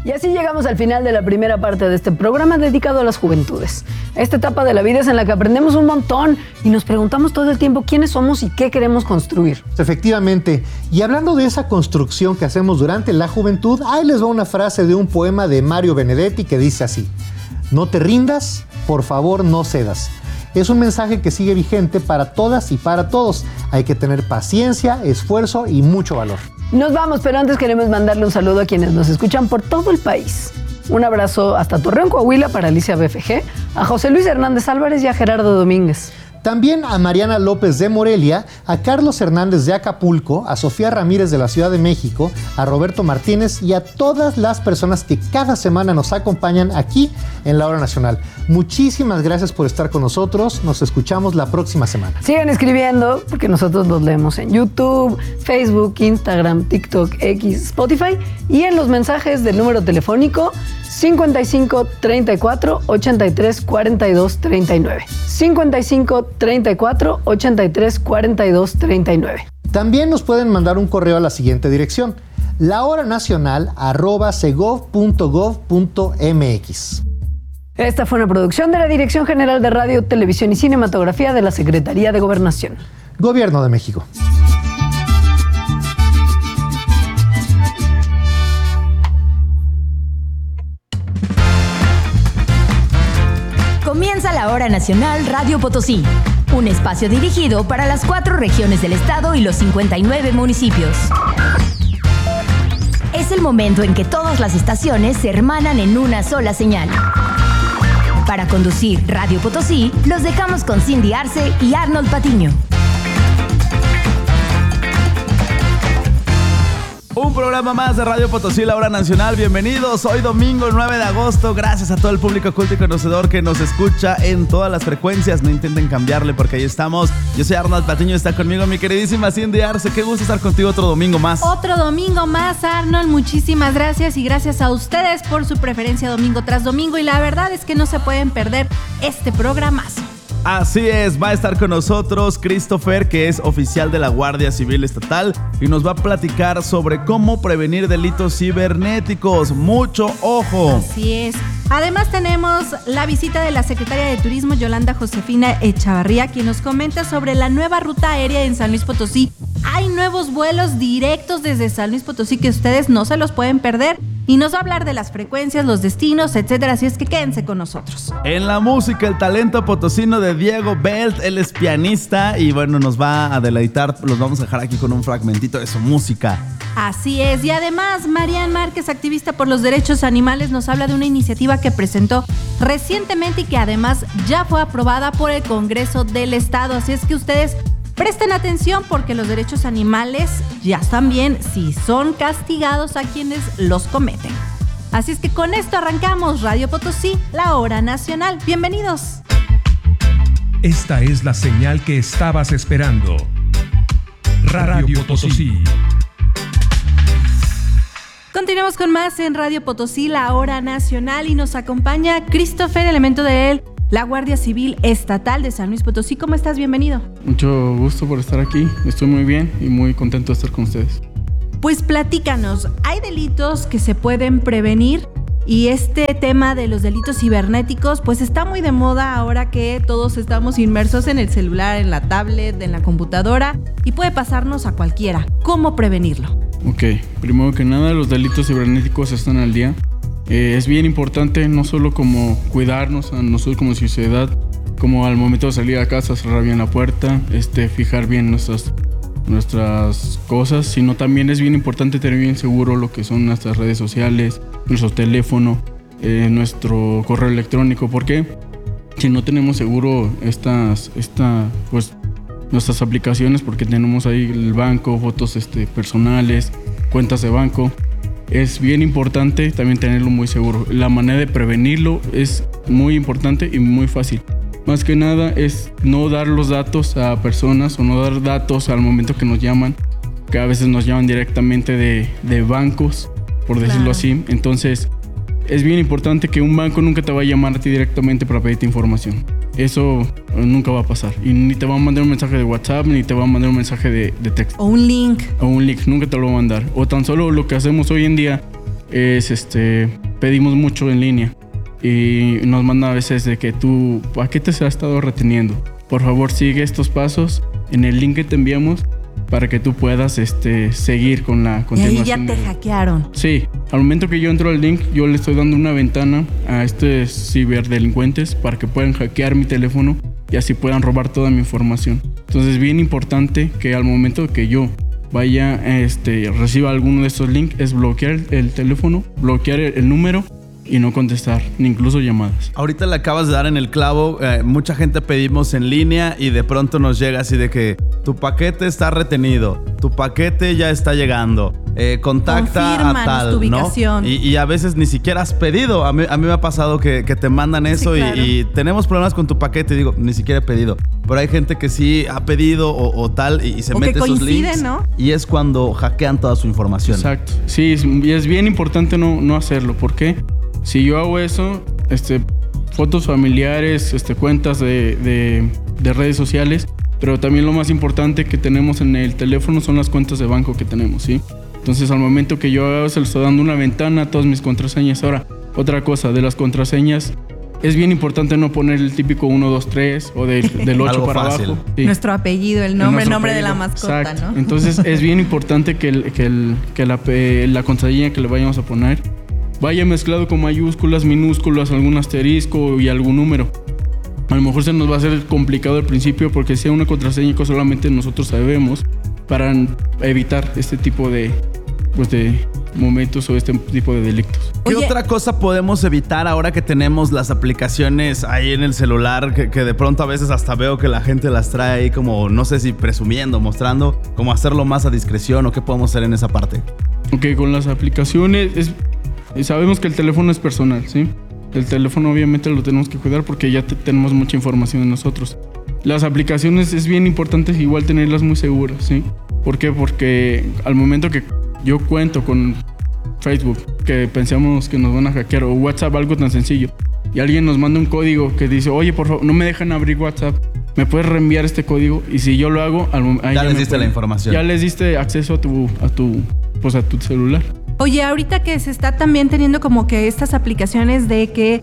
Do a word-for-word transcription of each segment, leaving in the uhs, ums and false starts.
Y así llegamos al final de la primera parte de este programa dedicado a las juventudes. Esta etapa de la vida es en la que aprendemos un montón y nos preguntamos todo el tiempo quiénes somos y qué queremos construir. Efectivamente. Y hablando de esa construcción que hacemos durante la juventud, ahí les va una frase de un poema de Mario Benedetti que dice así: no te rindas, por favor no cedas. Es un mensaje que sigue vigente para todas y para todos. Hay que tener paciencia, esfuerzo y mucho valor. Nos vamos, pero antes queremos mandarle un saludo a quienes nos escuchan por todo el país. Un abrazo hasta Torreón, Coahuila, para Alicia B F G, a José Luis Hernández Álvarez y a Gerardo Domínguez. También a Mariana López de Morelia, a Carlos Hernández de Acapulco, a Sofía Ramírez de la Ciudad de México, a Roberto Martínez y a todas las personas que cada semana nos acompañan aquí en La Hora Nacional. Muchísimas gracias por estar con nosotros. Nos escuchamos la próxima semana. Sigan escribiendo porque nosotros los leemos en YouTube, Facebook, Instagram, TikTok, X, Spotify y en los mensajes del número telefónico cincuenta y cinco, treinta y cuatro, ochenta y tres, cuarenta y dos, treinta y nueve. cincuenta y cinco, treinta y cuatro, ochenta y tres, cuarenta y dos, treinta y nueve. También nos pueden mandar un correo a la siguiente dirección: lahoranacional arroba segov punto gov punto mx. Esta fue una producción de la Dirección General de Radio, Televisión y Cinematografía de la Secretaría de Gobernación. Gobierno de México. Comienza la Hora Nacional Radio Potosí, un espacio dirigido para las cuatro regiones del estado y los cincuenta y nueve municipios. Es el momento en que todas las estaciones se hermanan en una sola señal. Para conducir Radio Potosí, los dejamos con Cindy Arce y Arnold Patiño. Un programa más de Radio Potosí, La Hora Nacional. Bienvenidos. Hoy domingo nueve de agosto. Gracias a todo el público culto y conocedor que nos escucha en todas las frecuencias. No intenten cambiarle porque ahí estamos. Yo soy Arnold Patiño, está conmigo mi queridísima Cindy Arce. Qué gusto estar contigo otro domingo más. Otro domingo más, Arnold. Muchísimas gracias y gracias a ustedes por su preferencia domingo tras domingo. Y la verdad es que no se pueden perder este programazo. Así es, va a estar con nosotros Christopher, que es oficial de la Guardia Civil Estatal, y nos va a platicar sobre cómo prevenir delitos cibernéticos. ¡Mucho ojo! Así es. Además tenemos la visita de la secretaria de Turismo, Yolanda Josefina Echavarría, quien nos comenta sobre la nueva ruta aérea en San Luis Potosí. Hay nuevos vuelos directos desde San Luis Potosí que ustedes no se los pueden perder. Y nos va a hablar de las frecuencias, los destinos, etcétera. Así es que quédense con nosotros. En la música, el talento potosino de Diego Belt. Él es pianista y bueno, nos va a deleitar. Los vamos a dejar aquí con un fragmentito de su música. Así es. Y además, Marian Márquez, activista por los derechos animales, nos habla de una iniciativa que presentó recientemente y que además ya fue aprobada por el Congreso del Estado. Así es que ustedes presten atención porque los derechos animales ya están bien si son castigados a quienes los cometen. Así es que con esto arrancamos Radio Potosí, La Hora Nacional. Bienvenidos. Esta es la señal que estabas esperando. Radio Potosí. Continuamos con más en Radio Potosí, La Hora Nacional, y nos acompaña Christopher, elemento de él, la Guardia Civil Estatal de San Luis Potosí. ¿Cómo estás? Bienvenido. Mucho gusto por estar aquí. Estoy muy bien y muy contento de estar con ustedes. Pues platícanos, ¿hay delitos que se pueden prevenir? Y este tema de los delitos cibernéticos, pues está muy de moda ahora que todos estamos inmersos en el celular, en la tablet, en la computadora, y puede pasarnos a cualquiera. ¿Cómo prevenirlo? Ok, primero que nada, los delitos cibernéticos están al día. Eh, es bien importante no solo como cuidarnos a nosotros como sociedad, como al momento de salir a casa cerrar bien la puerta, este, fijar bien nuestras, nuestras cosas, sino también es bien importante tener bien seguro lo que son nuestras redes sociales, nuestro teléfono, eh, nuestro correo electrónico, porque si no tenemos seguro estas, esta, pues, nuestras aplicaciones, porque tenemos ahí el banco, fotos este, personales, cuentas de banco, es bien importante también tenerlo muy seguro. La manera de prevenirlo es muy importante y muy fácil. Más que nada es no dar los datos a personas o no dar datos al momento que nos llaman, que a veces nos llaman directamente de, de bancos, por decirlo claro. así. Entonces es bien importante que un banco nunca te va a llamar a ti directamente para pedirte información. Eso nunca va a pasar. Y ni te va a mandar un mensaje de WhatsApp, ni te va a mandar un mensaje de, de texto. O un link. O un link, nunca te lo va a mandar. O tan solo lo que hacemos hoy en día es este, pedimos mucho en línea y nos manda a veces de que tu paquete se ha estado reteniendo. Por favor, sigue estos pasos en el link que te enviamos para que tú puedas este, seguir con la continuación. Y ahí ya te hackearon. Sí, al momento que yo entro al link, yo le estoy dando una ventana a estos ciberdelincuentes para que puedan hackear mi teléfono y así puedan robar toda mi información. Entonces es bien importante que al momento que yo vaya, este, reciba alguno de estos links, es bloquear el, el teléfono, bloquear el, el número y no contestar, ni incluso llamadas. Ahorita le acabas de dar en el clavo. Eh, mucha gente pedimos en línea y de pronto nos llega así de que tu paquete está retenido, tu paquete ya está llegando, eh, contacta Confírmanos a tal, tu ubicación. ¿no? Y, y a veces ni siquiera has pedido. A mí, a mí me ha pasado que, que te mandan eso Sí, y- claro. y, tenemos problemas con tu paquete. Y digo, ni siquiera he pedido. Pero hay gente que sí ha pedido o, o tal y, y se O mete que esos coincide, links. ¿no? Y es cuando hackean toda su información. Exacto. Sí, es, y es bien importante no, no hacerlo. ¿Por qué? Si yo hago eso, este, fotos familiares, este, cuentas de, de, de redes sociales, pero también lo más importante que tenemos en el teléfono son las cuentas de banco que tenemos, ¿sí? Entonces, al momento que yo hago, se le estoy dando una ventana a todas mis contraseñas. Ahora, otra cosa, de las contraseñas, es bien importante no poner el típico uno, dos, tres o del, del ocho Algo para fácil. abajo. Sí. Nuestro apellido, el nombre, el nuestro nombre de la apellido. mascota, Exacto. ¿no? Entonces es bien importante que, el, que, el, que la, pe- la contraseña que le vayamos a poner vaya mezclado con mayúsculas, minúsculas, algún asterisco y algún número. A lo mejor se nos va a hacer complicado al principio porque sea una contraseña que solamente nosotros sabemos para evitar este tipo de, pues de momentos o este tipo de delitos. ¿Qué Oye. otra cosa podemos evitar ahora que tenemos las aplicaciones ahí en el celular? Que, que de pronto a veces hasta veo que la gente las trae ahí como, no sé si presumiendo, mostrando, cómo hacerlo más a discreción o qué podemos hacer en esa parte. Ok, con las aplicaciones, es, sabemos que el teléfono es personal, ¿sí? El teléfono obviamente lo tenemos que cuidar porque ya te- tenemos mucha información de nosotros. Las aplicaciones es bien importante igual tenerlas muy seguras, ¿sí? ¿Por qué? Porque al momento que yo cuento con Facebook, que pensamos que nos van a hackear, o WhatsApp, algo tan sencillo, y alguien nos manda un código que dice, oye, por favor, no me dejan abrir WhatsApp, ¿me puedes reenviar este código? Y si yo lo hago, al mom- ahí Ya les me diste pueden- la información. Ya les diste acceso a tu, a tu, pues a tu celular. Oye, ahorita que se está también teniendo como que estas aplicaciones de que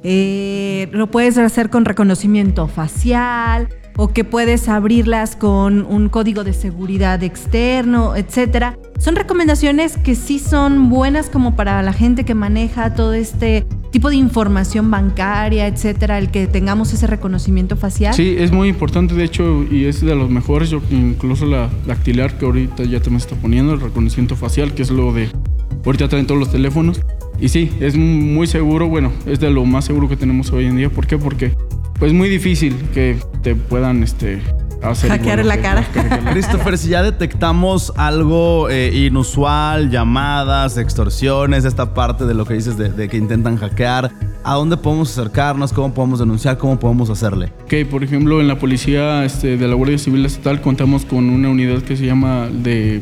eh, lo puedes hacer con reconocimiento facial o que puedes abrirlas con un código de seguridad externo, etcétera. Son recomendaciones que sí son buenas como para la gente que maneja todo este tipo de información bancaria, etcétera, el que tengamos ese reconocimiento facial. Sí, es muy importante, de hecho, y es de los mejores. Yo, incluso la dactilar que ahorita ya te me está poniendo, el reconocimiento facial, que es lo de ahorita traen todos los teléfonos. Y sí, es muy seguro, bueno, es de lo más seguro que tenemos hoy en día. ¿Por qué? Porque pues es muy difícil que te puedan este, hacer Hackear igual la que- cara. que hackear la- Christopher, si ya detectamos algo eh, inusual, llamadas, extorsiones, esta parte de lo que dices de, de que intentan hackear, ¿a dónde podemos acercarnos? ¿Cómo podemos denunciar? ¿Cómo podemos hacerle? Ok, por ejemplo, en la policía este, de la Guardia Civil Estatal contamos con una unidad que se llama de,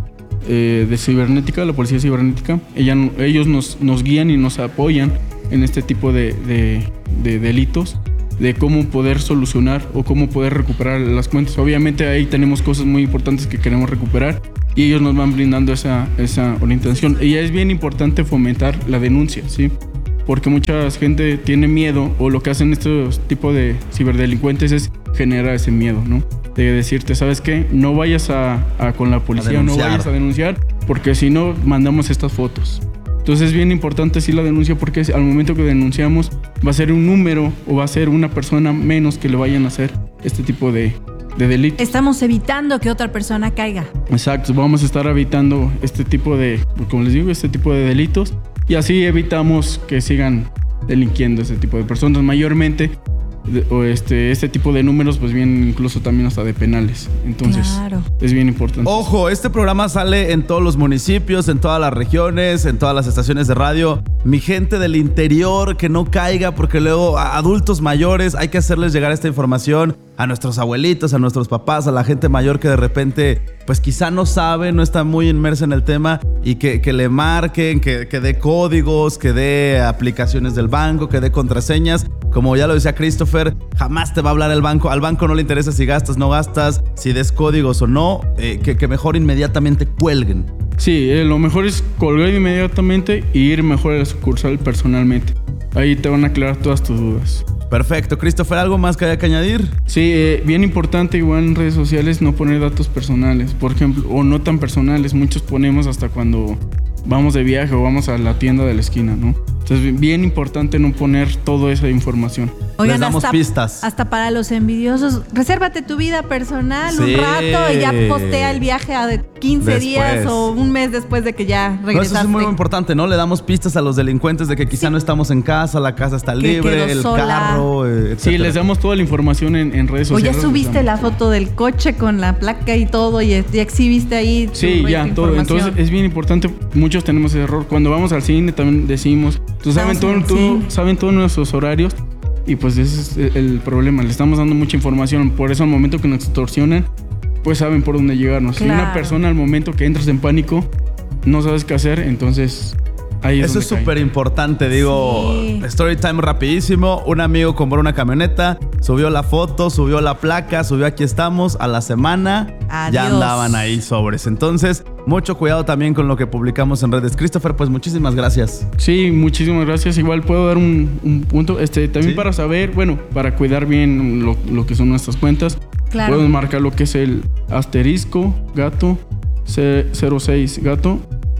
eh, de cibernética, la policía cibernética. Ella, ellos nos, nos guían y nos apoyan en este tipo de, de, de delitos, de cómo poder solucionar o cómo poder recuperar las cuentas. Obviamente ahí tenemos cosas muy importantes que queremos recuperar y ellos nos van brindando esa, esa orientación. Y es bien importante fomentar la denuncia, ¿sí? Porque mucha gente tiene miedo, o lo que hacen estos tipos de ciberdelincuentes es generar ese miedo, ¿no? De decirte, ¿sabes qué? No vayas a, a con la policía, no denunciar. vayas a denunciar, porque si no, mandamos estas fotos. Entonces es bien importante sí la denuncia, porque al momento que denunciamos va a ser un número o va a ser una persona menos que le vayan a hacer este tipo de, de delitos. Estamos evitando que otra persona caiga. Exacto, vamos a estar evitando este tipo de, como les digo, este tipo de delitos y así evitamos que sigan delinquiendo este tipo de personas. Mayormente, de- o este, este tipo de números pues vienen incluso también hasta de penales. Entonces, Claro. es bien importante. Ojo, este programa sale en todos los municipios, en todas las regiones, en todas las estaciones de radio. Mi gente del interior, que no caiga, porque luego a adultos mayores hay que hacerles llegar esta información a nuestros abuelitos, a nuestros papás, a la gente mayor que de repente, pues quizá no sabe, no está muy inmersa en el tema y que, que le marquen, que, que dé códigos, que dé aplicaciones del banco, que dé contraseñas. Como ya lo decía Christopher, jamás te va a hablar el banco. Al banco no le interesa si gastas, no gastas, si des códigos o no, eh, que, que mejor inmediatamente cuelguen. Sí, eh, lo mejor es colgar inmediatamente y ir mejor a la sucursal personalmente. Ahí te van a aclarar todas tus dudas. Perfecto. Christopher, ¿algo más que haya que añadir? Sí, eh, bien importante igual en redes sociales no poner datos personales, por ejemplo, o no tan personales. Muchos ponemos hasta cuando vamos de viaje o vamos a la tienda de la esquina, ¿no? Entonces, bien importante no poner toda esa información. Oigan, Les damos hasta, pistas. Hasta para los envidiosos, resérvate tu vida personal Sí. un rato y ya postea el viaje a de quince Después. días o un mes después de que ya No, regresaste. eso es muy importante, ¿no? Le damos pistas a los delincuentes de que quizá Sí. no estamos en casa, la casa está Que libre, quedó el sola. carro, eh, etcétera. Sí, les damos toda la información en, en redes O sociales. ya subiste la foto del coche con la placa y todo y ya exhibiste ahí tu Sí, tu ya, todo. información. Entonces es bien importante, muchos tenemos ese error. Cuando vamos al cine también decimos, tú saben Estamos todo, en el todo- cine. saben todos nuestros horarios y pues ese es el- el problema. Le estamos dando mucha información. Por eso al momento que nos extorsionan, pues saben por dónde llegarnos. Si Claro. una persona al momento que entras en pánico no sabes qué hacer, entonces ahí es Eso es donde cae. súper importante, digo, Sí. story time rapidísimo. Un amigo compró una camioneta, subió la foto, subió la placa, subió aquí estamos, a la semana Adiós. ya andaban ahí sobres. Entonces, mucho cuidado también con lo que publicamos en redes. Christopher, pues muchísimas gracias. Sí, muchísimas gracias. Igual puedo dar un, un punto, este, también Sí. para saber, bueno, para cuidar bien lo, lo que son nuestras cuentas. Claro. Podemos marcar lo que es el asterisco gato ce- cero seis gato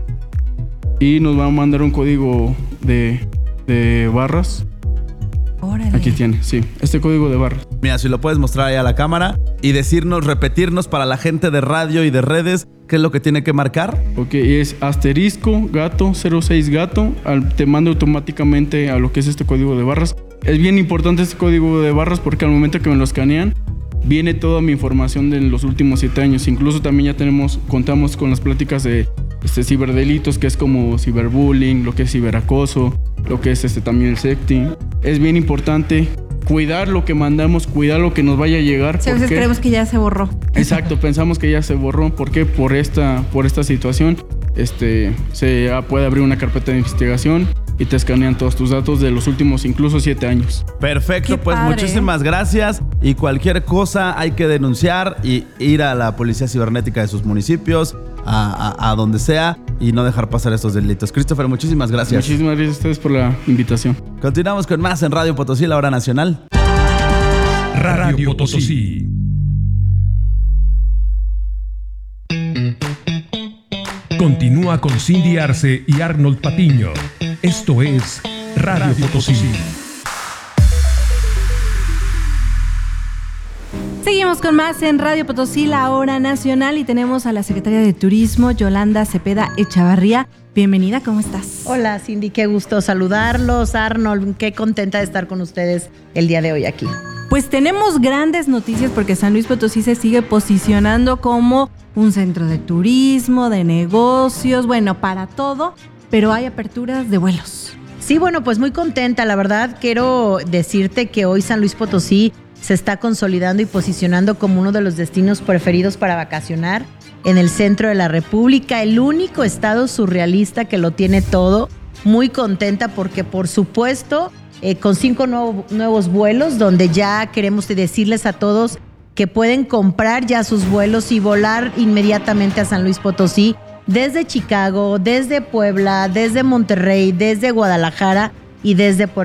y nos va a mandar un código de, de barras. Órale. Aquí tiene, sí, este código de barras. Mira, si lo puedes mostrar ahí a la cámara y decirnos, repetirnos para la gente de radio y de redes, ¿qué es lo que tiene que marcar? Ok, y es asterisco gato cero seis gato. Al- te manda automáticamente a lo que es este código de barras. Es bien importante este código de barras porque al momento que me lo escanean, viene toda mi información de los últimos siete años. Incluso también ya tenemos, contamos con las pláticas de este, ciberdelitos, que es como ciberbullying, lo que es ciberacoso, lo que es este, también el sexting. Es bien importante cuidar lo que mandamos, cuidar lo que nos vaya a llegar. Sí, a veces porque- creemos que ya se borró. Exacto, pensamos que ya se borró. ¿Por qué? Por esta, por esta situación este, se ah, puede abrir una carpeta de investigación y te escanean todos tus datos de los últimos incluso siete años. Perfecto, Qué pues padre, muchísimas gracias. Y cualquier cosa hay que denunciar y ir a la policía cibernética de sus municipios, a, a- a donde sea, y no dejar pasar estos delitos. Christopher, muchísimas gracias. Muchísimas gracias a ustedes por la invitación. Continuamos con más en Radio Potosí, la hora nacional. Radio Potosí. Continúa con Cindy Arce y Arnold Patiño. Esto es Radio Potosí. Seguimos con más en Radio Potosí, la hora nacional, y tenemos a la secretaria de Turismo, Yolanda Cepeda Echavarría. Bienvenida, ¿cómo estás? Hola Cindy, qué gusto saludarlos. Arnold, qué contenta de estar con ustedes el día de hoy aquí. Pues tenemos grandes noticias porque San Luis Potosí se sigue posicionando como un centro de turismo, de negocios, bueno, para todo, pero hay aperturas de vuelos. Sí, bueno, pues muy contenta, la verdad. Quiero decirte que hoy San Luis Potosí se está consolidando y posicionando como uno de los destinos preferidos para vacacionar en el centro de la República, el único estado surrealista que lo tiene todo. Muy contenta porque, por supuesto, eh, con cinco nuevo- nuevos vuelos, donde ya queremos decirles a todos que pueden comprar ya sus vuelos y volar inmediatamente a San Luis Potosí desde Chicago, desde Puebla, desde Monterrey, desde Guadalajara y desde Puerto